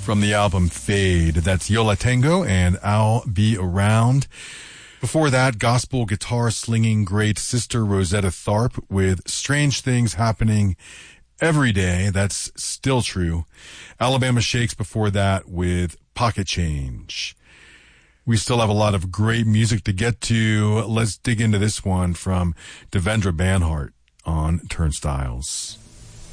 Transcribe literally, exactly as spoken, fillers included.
from the album Fade. That's Yo La Tengo and I'll Be Around. Before that, gospel guitar slinging great Sister Rosetta Tharpe with Strange Things Happening Every Day. That's still true. Alabama Shakes before that with Pocket Change. We still have a lot of great music to get to. Let's dig into this one from Devendra Banhart on Turnstiles.